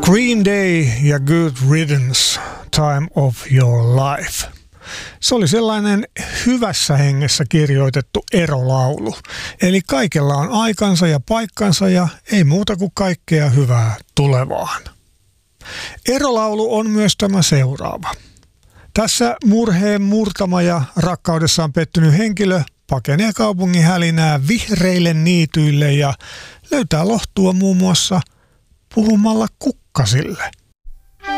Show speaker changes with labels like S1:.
S1: Green Day ja Good Riddance, Time of Your Life. Se oli sellainen hyvässä hengessä kirjoitettu erolaulu. Eli kaikella on aikansa ja paikkansa ja ei muuta kuin kaikkea hyvää tulevaan. Erolaulu on myös tämä seuraava. Tässä murheen murtama ja rakkaudessaan pettynyt henkilö pakenee kaupungin hälinää vihreille niityille ja löytää lohtua muun muassa puhumalla kukkasille.